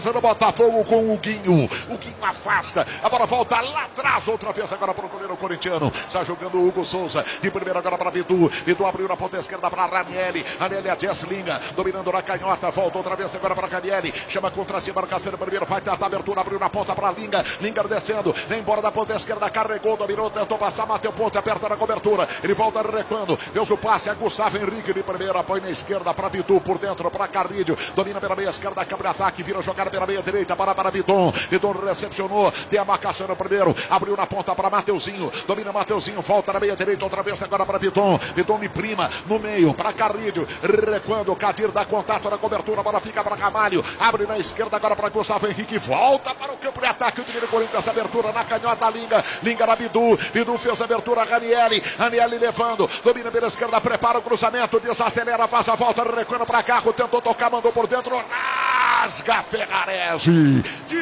no Botafogo com o Guinho. O Guinho afasta. A bola volta lá atrás. Outra vez agora para o goleiro corintiano. Está jogando o Hugo Souza. De primeiro agora para Bidu. Bidu abriu na ponta esquerda para Ranieri. Ranieri a Jesslinga. Dominando na canhota. Volta outra vez agora para Ranieri. Chama contra cima. Marcação primeiro. Vai tentar a abertura. Abriu na ponta para Linga. Linga descendo. Vem embora da ponta esquerda. Carregou. Dominou. Tentou passar. Bateu ponte. Aperta na cobertura. Ele volta recuando. Deus o passe. A Gustavo Henrique de primeira. Põe na esquerda para Bidu. Por dentro para Carrídio. Domina pela meia esquerda. Câmara de ataque. Vira jogada pela meia direita para Bidon. Bidon recepcionou, tem a marcação no primeiro, abriu na ponta para Mateuzinho, domina Mateuzinho, volta na meia direita, outra vez agora para Bidon. Bidon me prima no meio, para Carrídio, recuando, Cadir dá contato na cobertura, a bola fica para Camalho, abre na esquerda agora para Gustavo Henrique, volta para o campo de ataque, o time do Corinthians, abertura na canhota, Linga na Bidu, Bidu fez a abertura, Ranieri levando, domina pela esquerda, prepara o cruzamento, desacelera, faz a volta, recuando para Carro, tentou tocar, mandou por dentro, rasga Ferrarese.